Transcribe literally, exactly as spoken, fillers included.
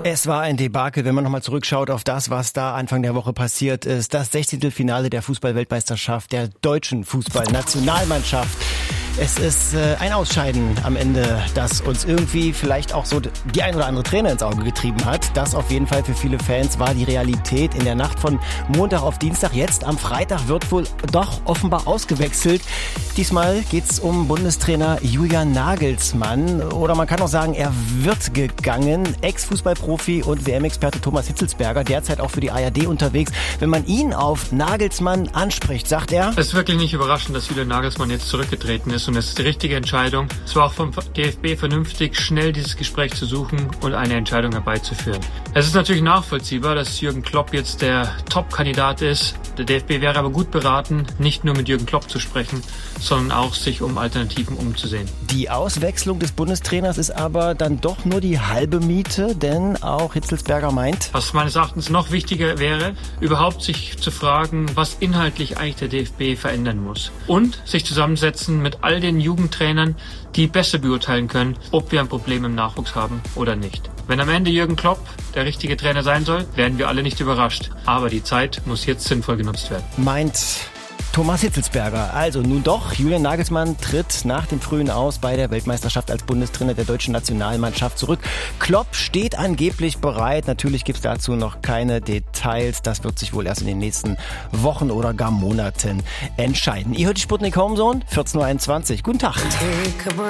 Es war ein Debakel, wenn man nochmal zurückschaut auf das, was da Anfang der Woche passiert ist. Das sechzehnte Finale der Fußball-Weltmeisterschaft der deutschen Fußballnationalmannschaft. Es ist äh, ein Ausscheiden am Ende, das uns irgendwie vielleicht auch so die ein oder andere Träne ins Auge getrieben hat. Das auf jeden Fall für viele Fans war die Realität in der Nacht von Montag auf Dienstag. Jetzt am Freitag wird wohl doch offenbar ausgewechselt. Diesmal geht's um Bundestrainer Julian Nagelsmann. Oder man kann auch sagen, er wird gegangen. Ex-Fußballprofi und W M-Experte Thomas Hitzelsberger, derzeit auch für die A R D unterwegs. Wenn man ihn auf Nagelsmann anspricht, sagt er: Es ist wirklich nicht überraschend, dass Julian Nagelsmann jetzt zurückgetreten ist. Und es ist die richtige Entscheidung. Es war auch vom D F B vernünftig, schnell dieses Gespräch zu suchen und eine Entscheidung herbeizuführen. Es ist natürlich nachvollziehbar, dass Jürgen Klopp jetzt der Top-Kandidat ist. Der D F B wäre aber gut beraten, nicht nur mit Jürgen Klopp zu sprechen, sondern auch sich um Alternativen umzusehen. Die Auswechslung des Bundestrainers ist aber dann doch nur die halbe Miete, denn auch Hitzelsberger meint, was meines Erachtens noch wichtiger wäre, überhaupt sich zu fragen, was inhaltlich eigentlich der D F B verändern muss. Und sich zusammensetzen mit all den Jugendtrainern, die besser beurteilen können, ob wir ein Problem im Nachwuchs haben oder nicht. Wenn am Ende Jürgen Klopp der richtige Trainer sein soll, werden wir alle nicht überrascht. Aber die Zeit muss jetzt sinnvoll genutzt werden. Meint Thomas Hitzelsberger. Also nun doch, Julian Nagelsmann tritt nach dem Frühen aus bei der Weltmeisterschaft als Bundestrainer der deutschen Nationalmannschaft zurück. Klopp steht angeblich bereit. Natürlich gibt es dazu noch keine Details. Das wird sich wohl erst in den nächsten Wochen oder gar Monaten entscheiden. Ihr hört die Sputnik Homezone, vierzehn Uhr einundzwanzig. Guten Tag.